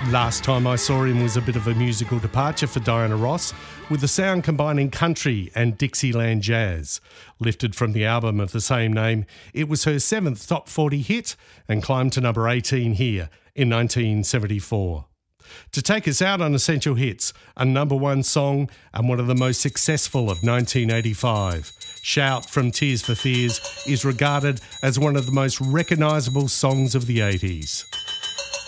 Last time I saw him was a bit of a musical departure for Diana Ross, with the sound combining country and Dixieland jazz. Lifted from the album of the same name, it was her 7th top 40 hit and climbed to number 18 here in 1974. To take us out on Essential Hits, a number one song and one of the most successful of 1985. Shout from Tears for Fears is regarded as one of the most recognisable songs of the 80s.